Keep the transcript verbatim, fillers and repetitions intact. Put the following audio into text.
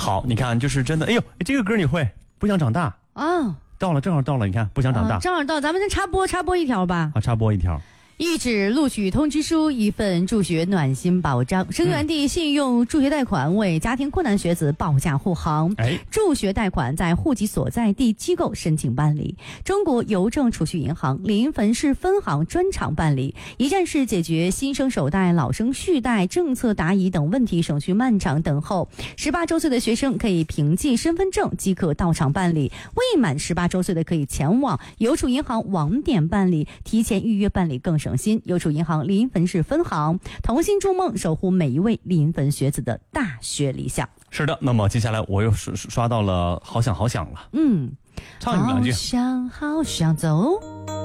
好，你看，就是真的，哎呦，这个歌你会？不想长大啊？ 到了，正好到了，你看，不想长大， 啊、正好到，咱们先插播插播一条吧。 啊，插播一条。 一纸录取通知书，一份助学暖心保障。生源地信用助学贷款为家庭困难学子报价护航。 哎， 助学贷款在户籍所在地机构申请办理，中国邮政储蓄银行临汾市分行专场办理，一站式解决新生首贷、老生续贷、政策答疑等问题，省去漫长等候。十八周岁的学生可以凭借身份证即可到场办理，未满十八周岁的可以前往邮储银行网点办理，提前预约办理更省。邮储银行临汾市分行同心筑梦，守护每一位临汾学子的大学理想。 是的，那么接下来我又刷刷到了好想好想了， 嗯， 唱一两句。 好想好想走。